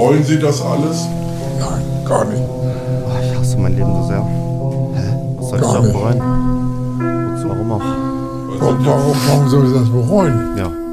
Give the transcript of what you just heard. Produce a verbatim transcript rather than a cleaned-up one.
Bereuen Sie das alles? Nein, gar nicht. Oh, ich hasse mein Leben so sehr. Hä? Was soll ich Gar da nicht. bereuen? Wozu? Warum auch? Weil Sie Warum, die- warum, warum soll ich das bereuen? Ja.